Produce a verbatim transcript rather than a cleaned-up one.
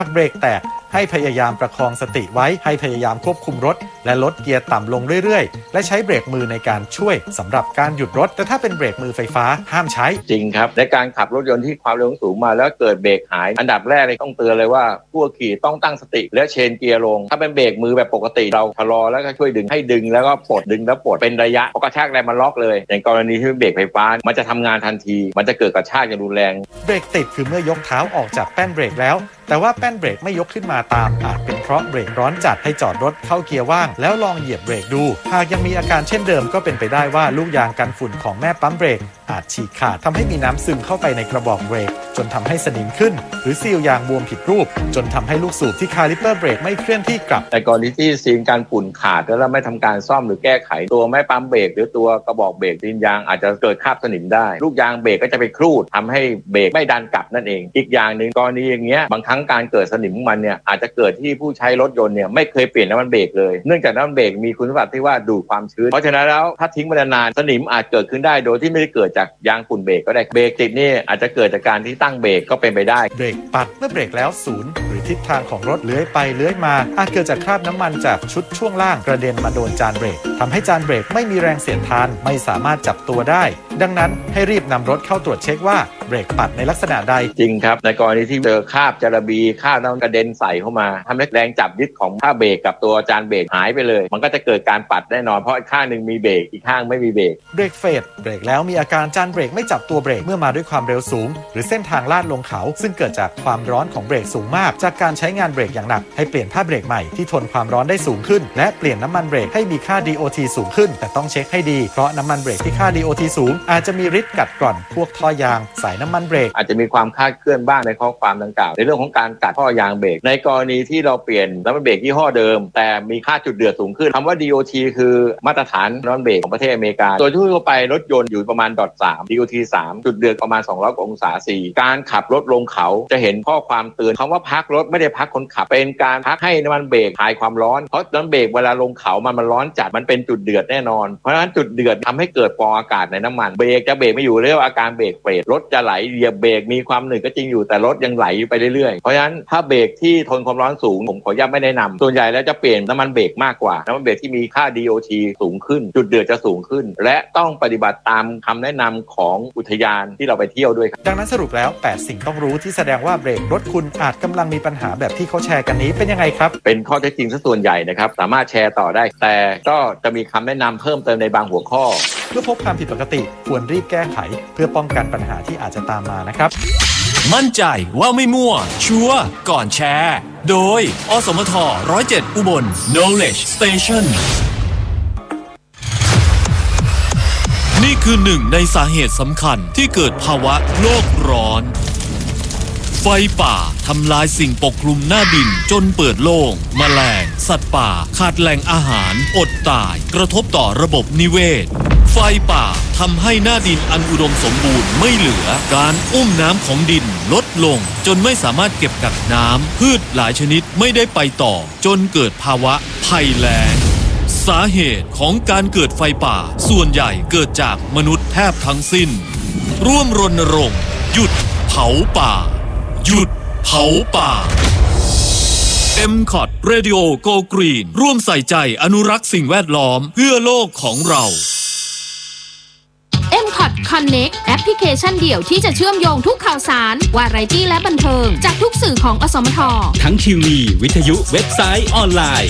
เบรกแตกให้พยายามประคองสติไว้ให้พยายามควบคุมรถและลดเกียร์ต่ำลงเรื่อยๆและใช้เบรกมือในการช่วยสำหรับการหยุดรถแต่ถ้าเป็นเบรกมือไฟฟ้าห้ามใช้จริงครับในการขับรถยนต์ที่ความเร็วสูงมาแล้วเกิดเบรกหายอันดับแรกเลยต้องเตือนเลยว่าผู้ขี่ต้องตั้งสติและเชนเกียร์ลงถ้าเป็นเบรกมือแบบปกติเราชะลอแล้วก็ช่วยดึงให้ดึงแล้วก็ปลดดึงแล้วปลดเป็นระยะพอกระชากแรงมันล็อกเลยอย่างกรณีที่เป็นเบรกไฟฟ้ามันจะทำงานทันทีมันจะเกิดกระชากอย่างรุนแรงเบรกติดคือเมื่อยกเท้าออกจากแป้นเบรกแล้วแต่ว่าแป้นเบรกไม่ยกขึ้นมาตามอาจเป็นเพราะเบรกร้อนจัดให้จอดรถเข้าเกียร์ว่างแล้วลองเหยียบเบรกดูหากยังมีอาการเช่นเดิมก็เป็นไปได้ว่าลูกยางกันฝุ่นของแม่ปั๊มเบรกอาจฉีกขาดทำให้มีน้ำซึมเข้าไปในกระบอกเบรกจนทำให้สนิมขึ้นหรือซีลยางบวมผิดรูปจนทำให้ลูกสูบที่คาลิเปอร์เบรกไม่เคลื่อนที่กลับแต่กรณีที่ซีลกันฝุ่นขาดแล้วไม่ทำการซ่อมหรือแก้ไขตัวแม่ปั๊มเบรกหรือตัวกระบอกเบรกซีลยางอาจจะเกิดคราบสนิมได้ลูกยางเบรกก็จะไปครูดทำให้เบรกไม่ดันกลับนั่นเองอีกอย่างนึงกรณีอย่างเงี้ยบางครั้งการเกิดสนิมมันเนี่ยอาจจะเกิดที่ผู้ใช้รถยนต์เนี่ยไม่เคยเปลี่ยนน้ำมันเบรกเลยเนื่องจากน้ำมันเบรกมีคุณสมบัติที่ว่าดูดความชื้นเพราะฉะนั้นแล้วถ้าทิ้งมานานๆสนิมอาจเกิดขึ้นได้โดยที่ไม่ได้เกิดจากยางฝุ่นเบรกก็ได้เบรกติดนี่อาจจะเกิดจากการที่ตั้งเบรกก็เป็นไปได้เบรกปัดเมื่อเบรกแล้วศูนย์หรือทิศทางของรถเลื้อยไปเลื้อยมาอาจเกิดจากคราบน้ำมันจากชุดช่วงล่างกระเด็นมาโดนจานเบรกทำให้จานเบรกไม่มีแรงเสียดทานไม่สามารถจับตัวได้ดังนั้นให้รีบนำรถเข้าตรวจเช็คว่าเบรกปัดในลักษณะใดจริงครับในกรณีที่เจอคราบจาระบีคราบน้ำกระเด็นใส่เข้ามาทำให้แรงจับยึดของผ้าเบรกกับตัวจานเบรกหายไปเลยมันก็จะเกิดการปัดแน่นอนเพราะอีกข้างนึงมีเบรกอีกข้างไม่มีเบรกเบรกเฟดเบรกแล้วมีอาการจานเบรกไม่จับตัวเบรกเมื่อมาด้วยความเร็วสูงหรือเส้นทางลาดลงเขาซึ่งเกิดจากความร้อนของเบรกสูงมากจากการใช้งานเบรกอย่างหนักให้เปลี่ยนผ้าเบรกใหม่ที่ทนความร้อนได้สูงขึ้นและเปลี่ยนน้ำมันเบรกให้มีค่า ดี โอ ที สูงขึ้นแต่ต้องเช็คให้ดีเพราะน้ำมันเบรกที่ค่า ดี โอ ที สูงอาจจะมีฤทธิ์กัดกร่อนพวกท่อยางสายน้ำมันเบรกอาจจะมีความคลาดเคลื่อนบ้างในข้อความดังกล่าวในเรื่องของการกัดท่อยางเบรกในกรณีที่เราเปลี่ยนน้ำมันเบรกยี่ห้อเดิมแต่มีค่าจุดเดือดสูงขึ้นคำว่า ดี โอ ที คือมาตรฐานน้ำมันเบรกของประเทศอเมริกาโดยทั่วไปรถยนต์อยู่ประมาณ สาม ดี โอ ที สาม จุดเดือดประมาณสองร้อยกว่าองศาสี่การขับรถลงเขาจะเห็นข้อความเตือนคำว่าพักรถไม่ได้พักคนขับเป็นการพักให้น้ำมันเบรกคลายความร้อนเพราะน้ำมันเบรกเวลาลงเขามันมันร้อนจัดมันเป็นจุดเดือดแน่นอนเพราะฉะนั้นจุดเดือดทำให้เกิดฟองอากาศในน้ำมันเบรกจะเบรกไม่อยู่เรียกว่าอาการเบรกเฟดรถจะไหลเหยียบเบรกมีความหนืดก็จริงอยู่แต่รถยังไหลไปเรื่อยๆเพราะฉะนั้นถ้าเบรกที่ทนความร้อนสูงผมขออนุญาตไม่แนะนำส่วนใหญ่แล้วจะเปลี่ยนน้ำมันเบรกมากกว่าน้ำมันเบรกที่มีค่า ดี โอ ที สูงขึ้นจุดเดือดจะสูงขึ้นและต้องปฏิบัติตามคำแนะนำของอุทยานที่เราไปเที่ยวด้วยครับดังนั้นสรุปแล้วแปดสิ่งต้องรู้ที่แสดงว่าเบรกรถคุณอาจกำลังมีปัญหาแบบที่เขาแชร์กันนี้เป็นยังไงครับเป็นข้อเท็จจริงซะส่วนใหญ่นะครับสามารถแชร์ต่อได้แต่ก็จะมีคำแนะนำเพิ่มเติมในบางหัวข้อเมื่อพบความผิดปกติควรรีบแก้ไขเพื่อป้องกันปัญหาที่อาจจะตามมานะครับมั่นใจว่าไม่มั่วชัวร์ก่อนแชร์โดยอสมทหนึ่งศูนย์เจ็ดอุบล Knowledge Station นี่คือหนึ่งในสาเหตุสำคัญที่เกิดภาวะโลกร้อนไฟป่าทำลายสิ่งปกคลุมหน้าดินจนเปิดโล่งแมลงสัตว์ป่าขาดแหล่งอาหารอดตายกระทบต่อระบบนิเวศไฟป่าทำให้หน้าดินอันอุดมสมบูรณ์ไม่เหลือการอุ้มน้ำของดินลดลงจนไม่สามารถเก็บกักน้ำพืชหลายชนิดไม่ได้ไปต่อจนเกิดภาวะภัยแล้งสาเหตุของการเกิดไฟป่าส่วนใหญ่เกิดจากมนุษย์แทบทั้งสิ้นร่วมรณรงค์หยุดเผาป่าหยุดเผาป่า เอ็ม ซี โอ ที Radio Go Green ร่วมใส่ใจอนุรักษ์สิ่งแวดล้อมเพื่อโลกของเราเอ็ม ซี โอ ที Connect แอปพลิเคชันเดี่ยวที่จะเชื่อมโยงทุกข่าวสารวาไรตี้และบันเทิงจากทุกสื่อของอสมททั้งทีวีวิทยุเว็บไซต์ออนไลน์